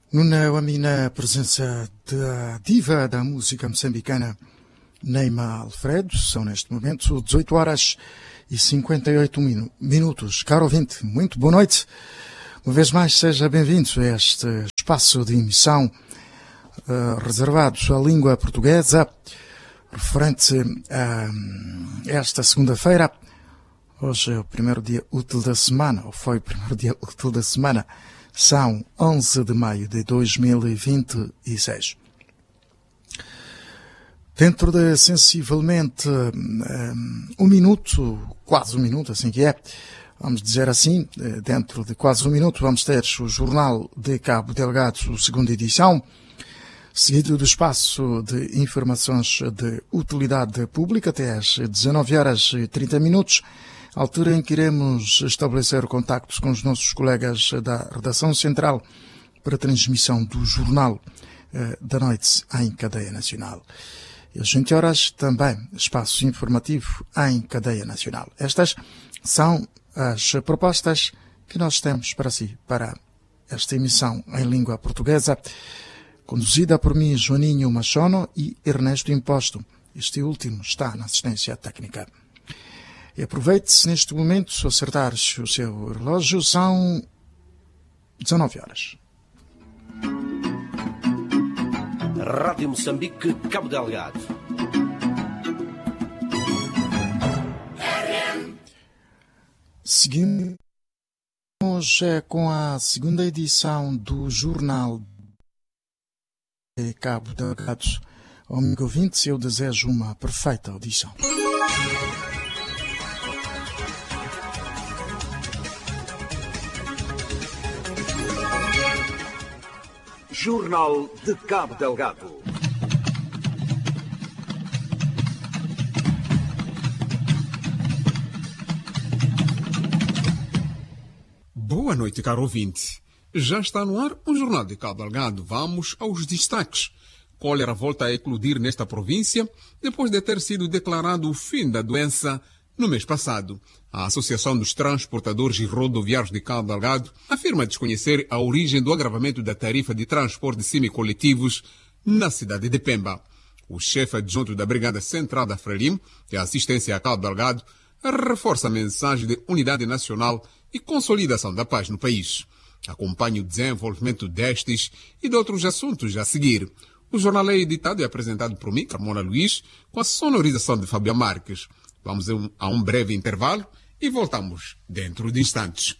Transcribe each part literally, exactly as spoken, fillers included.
Nuna Wami na presença da diva da música moçambicana Neima Alfredo. São neste momento dezoito horas e cinquenta e oito minutos. Caro ouvinte, muito boa noite. Uma vez mais, seja bem-vindo a este espaço de emissão uh, reservado à língua portuguesa, referente a esta segunda-feira. Hoje é o primeiro dia útil da semana, ou foi o primeiro dia útil da semana. São onze de maio de dois mil e vinte e seis. Dentro de sensivelmente um, um minuto, quase um minuto, assim que é, vamos dizer assim, dentro de quase um minuto vamos ter o Jornal de Cabo Delgado, segunda edição, seguido do espaço de informações de utilidade pública até às dezanove horas e trinta minutos, altura em que iremos estabelecer o contacto com os nossos colegas da Redação Central para a transmissão do Jornal eh, da Noite em cadeia nacional. E às vinte horas também espaço informativo em cadeia nacional. Estas são as propostas que nós temos para si, para esta emissão em língua portuguesa, conduzida por mim, Joaninho Machono e Ernesto Imposto. Este último está na assistência técnica. E aproveite-se neste momento, se acertar o seu relógio, são dezanove horas. Rádio Moçambique, Cabo Delgado. Seguimos com a segunda edição do Jornal de Cabo Delgado. Amigo ouvinte, eu desejo uma perfeita audição. Jornal de Cabo Delgado. Boa noite, caro ouvinte. Já está no ar o Jornal de Cabo Delgado. Vamos aos destaques. Cólera volta a eclodir nesta província depois de ter sido declarado o fim da doença no mês passado. A Associação dos Transportadores e Rodoviários de Cabo Delgado afirma desconhecer a origem do agravamento da tarifa de transporte semicoletivos na cidade de Pemba. O chefe adjunto da Brigada Central da Frelimo, de assistência a Cabo Delgado, reforça a mensagem de unidade nacional e consolidação da paz no país. Acompanhe o desenvolvimento destes e de outros assuntos a seguir. O jornal é editado e apresentado por mim, Carmona Luiz, com a sonorização de Fábio Marques. Vamos a um breve intervalo e voltamos dentro de instantes.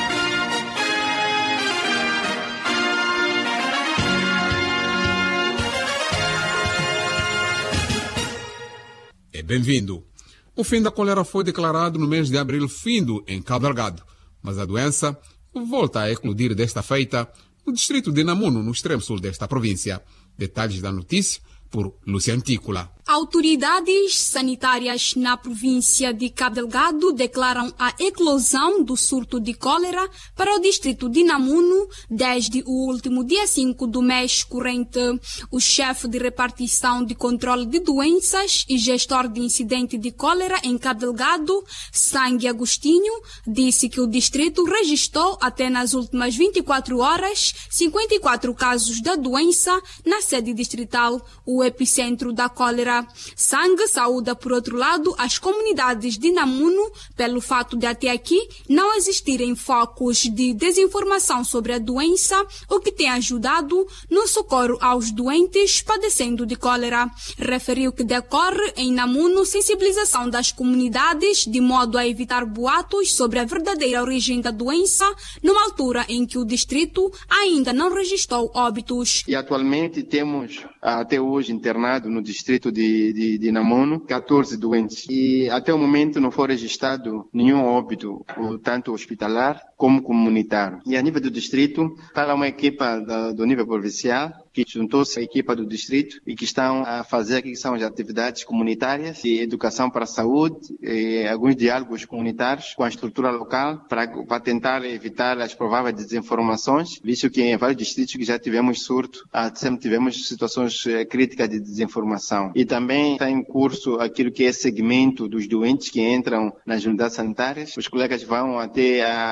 É bem-vindo. O fim da cólera foi declarado no mês de abril findo em Cabo Delgado, mas a doença volta a eclodir desta feita no distrito de Namuno, no extremo sul desta província. Detalhes da notícia por Lúcia Antícola. Autoridades sanitárias na província de Cabo Delgado declaram a eclosão do surto de cólera para o distrito de Namuno desde o último dia cinco do mês corrente. O chefe de repartição de controle de doenças e gestor de incidente de cólera em Cabo Delgado, Sangue Agostinho, disse que o distrito registrou até nas últimas vinte e quatro horas cinquenta e quatro casos da doença na sede distrital, o epicentro da cólera. Sangue saúda, por outro lado, as comunidades de Namuno pelo fato de até aqui não existirem focos de desinformação sobre a doença, o que tem ajudado no socorro aos doentes padecendo de cólera. Referiu que decorre em Namuno sensibilização das comunidades de modo a evitar boatos sobre a verdadeira origem da doença, numa altura em que o distrito ainda não registrou óbitos. E atualmente temos até hoje internado no distrito de De, de, de Namuno, catorze doentes. E até o momento não foi registrado nenhum óbito, tanto hospitalar como comunitário. E a nível do distrito, está uma equipa da, do nível provincial que juntou-se à equipa do distrito e que estão a fazer aqui que são as atividades comunitárias de educação para a saúde, e alguns diálogos comunitários com a estrutura local para, para tentar evitar as prováveis desinformações, visto que em vários distritos que já tivemos surto, sempre tivemos situações críticas de desinformação. E também está em curso aquilo que é segmento dos doentes que entram nas unidades sanitárias. Os colegas vão até a, as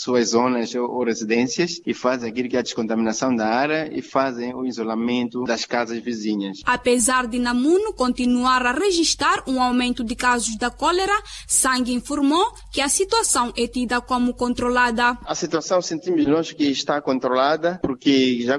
suas zonas ou, ou residências e fazem aquilo que é a descontaminação da área e fazem o isolamento das casas vizinhas. Apesar de Namuno continuar a registrar um aumento de casos da cólera, Sangue informou que a situação é tida como controlada. A situação sentimos nós que está controlada porque já